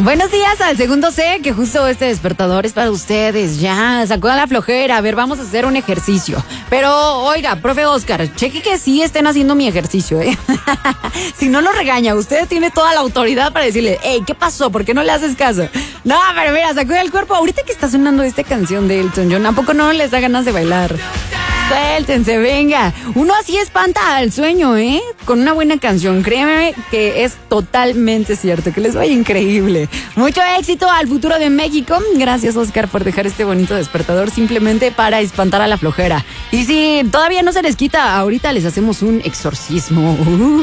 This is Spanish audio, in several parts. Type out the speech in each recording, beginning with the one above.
Buenos días al segundo C, que justo este despertador es para ustedes. Ya, sacó a la flojera. A ver, vamos a hacer un ejercicio. Pero, oiga, profe Oscar, cheque que sí estén haciendo mi ejercicio, ¿eh? Si no lo regaña, usted tiene toda la autoridad para decirle, hey, ¿qué pasó? ¿Por qué no le haces caso? No, pero mira, sacude el cuerpo. Ahorita que está sonando esta canción de Elton John, ¿a poco no les da ganas de bailar? Suéltense, venga. Uno así espanta al sueño, ¿eh? Con una buena canción. Créeme que es totalmente cierto. Que les vaya increíble. Mucho éxito al futuro de México. Gracias, Oscar, por dejar este bonito despertador simplemente para espantar a la flojera. Y si todavía no se les quita, ahorita les hacemos un exorcismo.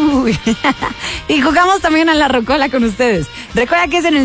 Y jugamos también a la rocola con ustedes. Recuerda que es en el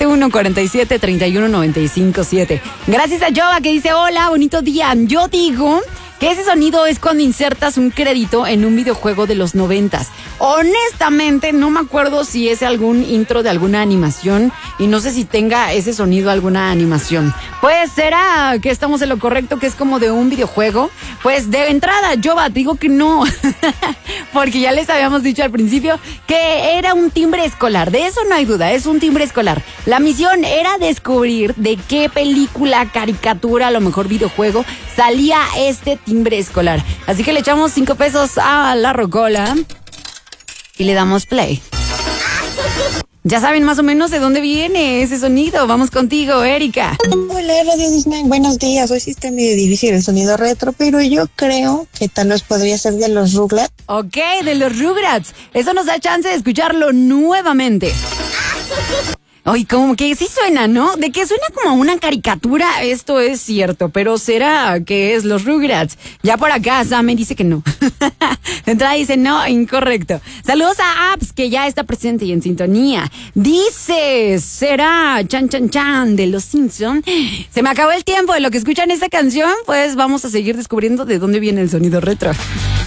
771-47-31-95-7. Gracias a Jova que dice, hola, bonito día. Yo digo que ese sonido es cuando insertas un crédito en un videojuego de los 90s. Honestamente, no me acuerdo si es algún intro de alguna animación y no sé si tenga ese sonido alguna animación. Pues será que estamos en lo correcto, que es como de un videojuego. Pues de entrada, yo digo que no, porque ya les habíamos dicho al principio que era un timbre escolar. De eso no hay duda, es un timbre escolar. La misión era descubrir de qué película, caricatura, a lo mejor videojuego, salía este timbre escolar. Así que le echamos 5 pesos a la rocola y le damos play. Ya saben más o menos de dónde viene ese sonido. Vamos contigo, Erika. Hola, Radio Disney. Buenos días. Hoy sí está medio difícil el sonido retro, pero yo creo que tal vez podría ser de los Rugrats. Ok, de los Rugrats. Eso nos da chance de escucharlo nuevamente. Ay, como que sí suena, ¿no? De que suena como una caricatura, esto es cierto, pero ¿será que es los Rugrats? Ya por acá Sam me dice que no. De entrada dice no, incorrecto. Saludos a Apps, que ya está presente y en sintonía. Dice, ¿será Chan Chan Chan de los Simpson? Se me acabó el tiempo de lo que escuchan esta canción, pues vamos a seguir descubriendo de dónde viene el sonido retro.